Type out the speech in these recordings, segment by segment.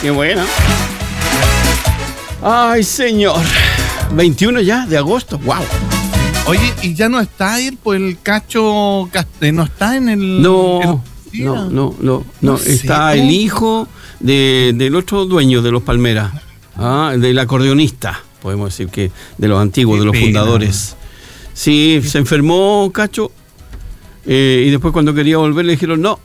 Qué buena. Ay, señor. 21 ya de agosto. Wow. Oye, y ya no está él, pues el Cacho no está en el... No. Está el hijo del otro dueño de los Palmeras, del acordeonista, podemos decir que de los antiguos, de los fundadores. Sí, se enfermó Cacho y después cuando quería volver le dijeron no.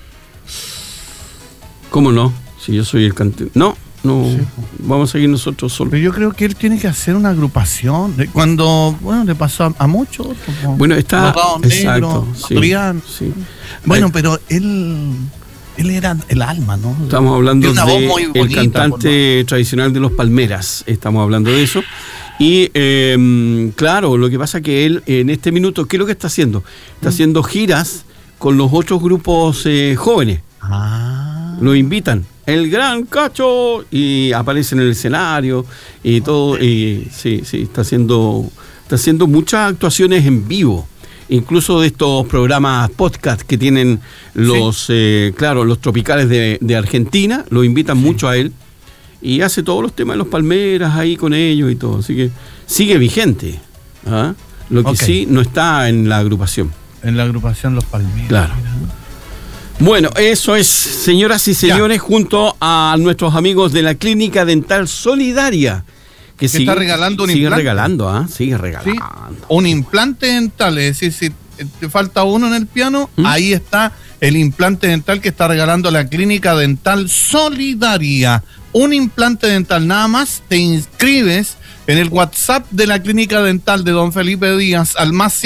¿Cómo no? Si yo soy el cantante. No, sí. Vamos a seguir nosotros solos. Pero yo creo que él tiene que hacer una agrupación. Cuando, le pasó a muchos. Bueno, está... Exacto, Negro, sí, Adrián. Sí. Bueno, pero él era el alma, ¿no? Estamos hablando del cantante tradicional de los Palmeras. Estamos hablando de eso. Y claro, lo que pasa es que él en este minuto, ¿qué es lo que está haciendo? Está haciendo giras con los otros grupos jóvenes. Lo invitan, el gran Cacho, y aparece en el escenario y todo. Y sí, está haciendo muchas actuaciones en vivo. Incluso de estos programas podcast que tienen los tropicales de Argentina, lo invitan mucho a él y hace todos los temas de los Palmeras ahí con ellos y todo, así que sigue vigente. Lo que sí no está en la agrupación. En la agrupación Los Palmeras. Claro. Bueno, eso es, señoras y señores, junto a nuestros amigos de la Clínica Dental Solidaria. Que está regalando un implante. Sigue regalando. Sí, un implante dental, es decir, si te falta uno en el piano, ahí está el implante dental que está regalando la Clínica Dental Solidaria. Un implante dental, nada más te inscribes en el WhatsApp de la Clínica Dental de Don Felipe Díaz al más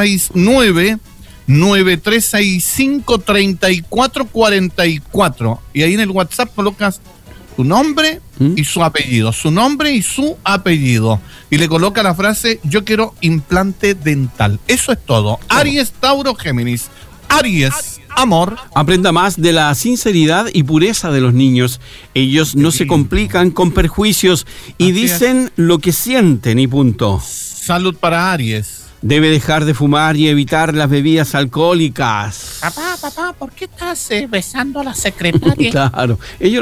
569-9365-3444. Y ahí en el WhatsApp colocas su nombre y su apellido, y le coloca la frase: yo quiero implante dental. Eso es todo. Aries, Tauro, Géminis. Aries, amor. Aprenda más de la sinceridad y pureza de los niños. Ellos no se complican con perjuicios y dicen lo que sienten y punto. Salud para Aries. Debe dejar de fumar y evitar las bebidas alcohólicas. Papá, ¿por qué estás besando a la secretaria? Claro, ellos